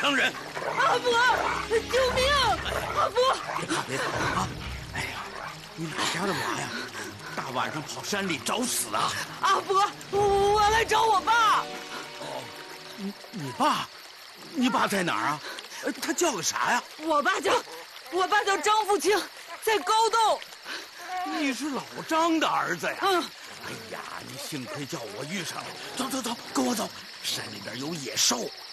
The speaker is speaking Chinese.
乡人。 阿伯，救命！阿伯， 别怕啊！哎呀，你哪家的娃呀？大晚上跑山里找死啊！ 阿伯，我来找我爸。 哦，你爸？你爸在哪儿啊？他叫个啥呀？ 我爸叫张富清，在高洞。 你是老张的儿子呀？ 嗯。 哎呀，你幸亏叫我遇上了。走，跟我走。山里边有野兽，